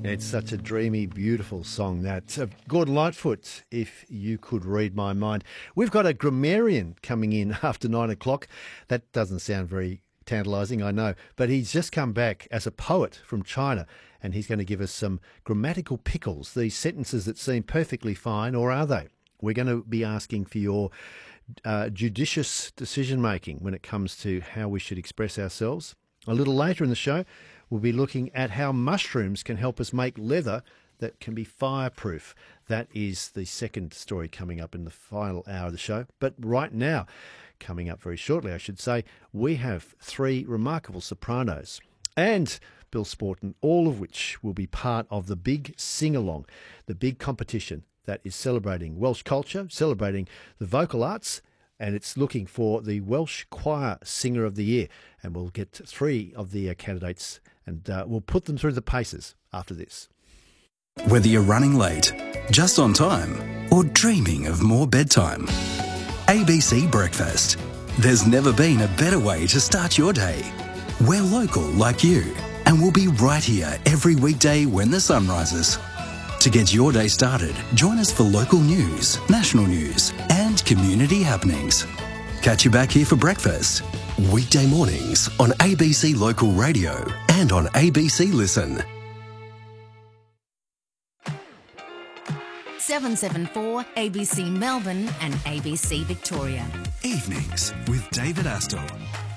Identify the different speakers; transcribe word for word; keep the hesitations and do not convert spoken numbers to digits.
Speaker 1: It's such a dreamy, beautiful song, that. Uh, Gordon Lightfoot, If You Could Read My Mind. We've got a grammarian coming in after nine o'clock. That doesn't sound very tantalising, I know, but he's just come back as a poet from China, and he's going to give us some grammatical pickles, these sentences that seem perfectly fine, or are they? We're going to be asking for your uh, judicious decision-making when it comes to how we should express ourselves. A little later in the show, we'll be looking at how mushrooms can help us make leather that can be fireproof. That is the second story coming up in the final hour of the show. But right now, coming up very shortly, I should say, we have three remarkable sopranos and Bill Sporton, all of which will be part of the big sing-along, the big competition that is celebrating Welsh culture, celebrating the vocal arts, and it's looking for the Welsh Choir Singer of the Year. And we'll get three of the uh, candidates and uh, we'll put them through the paces after this.
Speaker 2: Whether you're running late, just on time, or dreaming of more bedtime, A B C Breakfast. There's never been a better way to start your day. We're local like you, and we'll be right here every weekday when the sun rises. To get your day started, join us for local news, national news, and community happenings. Catch you back here for breakfast. Weekday mornings on A B C Local Radio and on A B C Listen.
Speaker 3: seven seven four A B C Melbourne and A B C Victoria.
Speaker 2: Evenings with David Astor.